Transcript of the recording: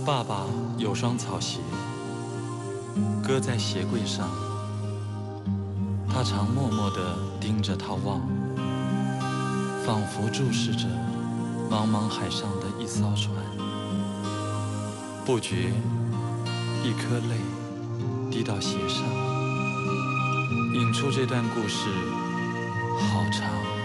爸爸有双草鞋，搁在鞋柜上，他常默默地盯着它望，仿佛注视着茫茫海上的一艘船。不觉，一颗泪滴到鞋上，引出这段故事好长。